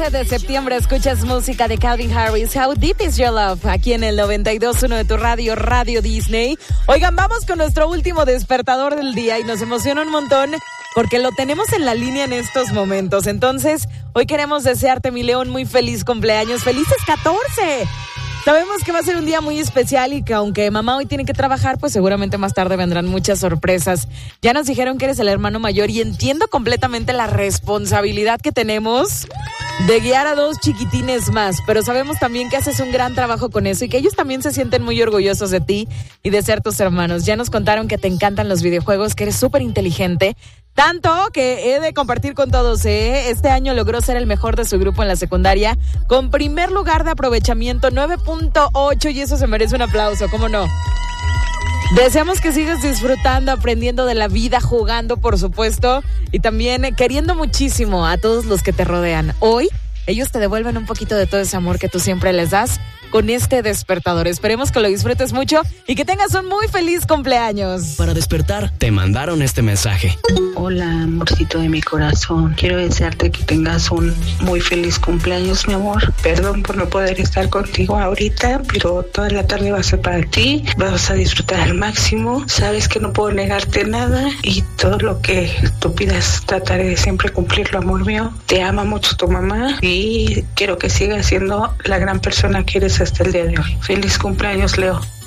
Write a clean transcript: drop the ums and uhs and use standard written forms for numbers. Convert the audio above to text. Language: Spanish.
De septiembre escuchas música de Calvin Harris, How Deep Is Your Love, aquí en el 92.1 de tu radio, Radio Disney. Oigan, vamos con nuestro último despertador del día y nos emociona un montón porque lo tenemos en la línea en estos momentos. Entonces, hoy queremos desearte, mi León, muy feliz cumpleaños. ¡Felices 14! Sabemos que va a ser un día muy especial y que aunque mamá hoy tiene que trabajar, pues seguramente más tarde vendrán muchas sorpresas. Ya nos dijeron que eres el hermano mayor y entiendo completamente la responsabilidad que tenemos de guiar a 2 chiquitines más, pero sabemos también que haces un gran trabajo con eso y que ellos también se sienten muy orgullosos de ti y de ser tus hermanos. Ya nos contaron que te encantan los videojuegos, que eres súper inteligente, tanto que he de compartir con todos, Este año logró ser el mejor de su grupo en la secundaria, con primer lugar de aprovechamiento, 9.8, y eso se merece un aplauso, ¿cómo no? Deseamos que sigas disfrutando, aprendiendo de la vida, jugando, por supuesto, y también queriendo muchísimo a todos los que te rodean. Hoy, ellos te devuelven un poquito de todo ese amor que tú siempre les das con este despertador. Esperemos que lo disfrutes mucho y que tengas un muy feliz cumpleaños. Para despertar, te mandaron este mensaje. Hola, amorcito de mi corazón. Quiero desearte que tengas un muy feliz cumpleaños, mi amor. Perdón por no poder estar contigo ahorita, pero toda la tarde va a ser para ti. Vas a disfrutar al máximo. Sabes que no puedo negarte nada y todo lo que tú pidas trataré de siempre cumplirlo, amor mío. Te ama mucho tu mamá y quiero que sigas siendo la gran persona que eres hasta el día de hoy. Feliz cumpleaños, Leo.